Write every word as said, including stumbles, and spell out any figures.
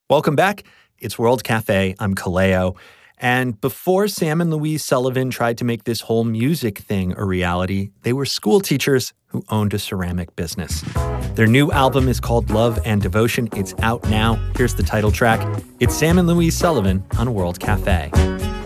Welcome back. It's World Cafe. I'm Kaleo. And before Sam and Louise Sullivan tried to make this whole music thing a reality, they were school teachers who owned a ceramic business. Their new album is called Love and Devotion. It's out now. Here's the title track. It's Sam and Louise Sullivan on World Cafe.